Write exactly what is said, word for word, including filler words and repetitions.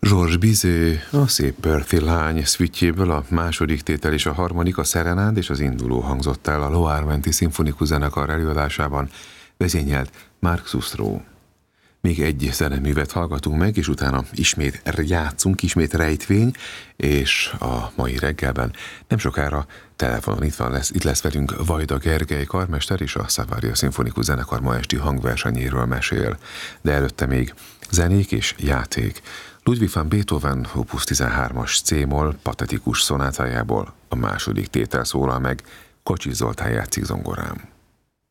Georges Bizet, a szép Perthy lány szüitjéből a második tétel és a harmadik, a Szerenád és az induló hangzott el a Loire menti szimfonikus zenekar előadásában, vezényelt Marc Sustró. Még egy zeneművet hallgatunk meg, és utána ismét játszunk, ismét rejtvény, és a mai reggelben nem sokára telefonon itt, van lesz, itt lesz velünk Vajda Gergely karmester, és a Savaria Szimfonikus Zenekar ma esti hangversenyéről mesél. De előtte még zenék és játék. Ludwig van Beethoven opus tizenhármas C-moll patetikus szonátájából a második tétel szólal meg, Kocsis Zoltán játszik zongorán.